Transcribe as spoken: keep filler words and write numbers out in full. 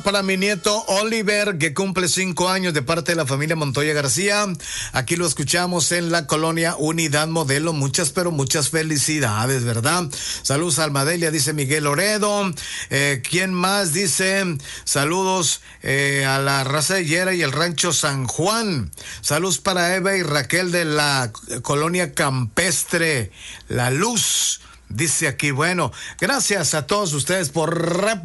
Para mi nieto Oliver, que cumple cinco años de parte de la familia Montoya García. Aquí lo escuchamos en la colonia Unidad Modelo. Muchas, pero muchas felicidades, ¿verdad? Saludos a Almadelia, dice Miguel Loredo. Eh, ¿Quién más? Dice, saludos eh, a la raza de Yera y el rancho San Juan. Saludos para Eva y Raquel de la colonia Campestre La Luz. Dice aquí, bueno, gracias a todos ustedes por